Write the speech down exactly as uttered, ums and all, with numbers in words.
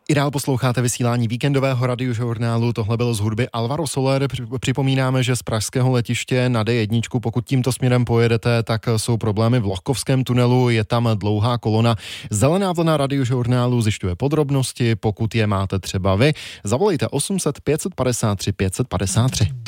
I dál posloucháte vysílání víkendového radiožurnálu, tohle bylo z hudby Alvaro Soler. Připomínáme, že z pražského letiště na dé jedna, pokud tímto směrem pojedete, tak jsou problémy v Lohkovském tunelu, je tam dlouhá kolona. Zelená vlna radiožurnálu zjišťuje podrobnosti, pokud je máte třeba vy. Zavolejte osm set pět set padesát tři pět set padesát tři.